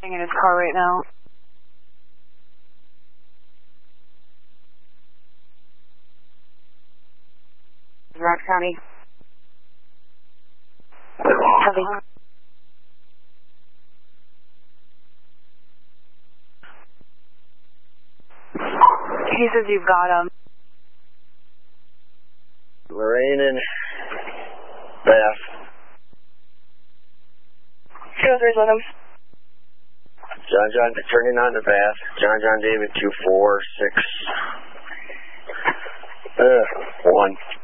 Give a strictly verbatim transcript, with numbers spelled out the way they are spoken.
in his car right now. Rock County. Heavy. He says you've got him. Lorraine and Bath. Two three's with him. John John turning on to Bath. John John David two four six uh one.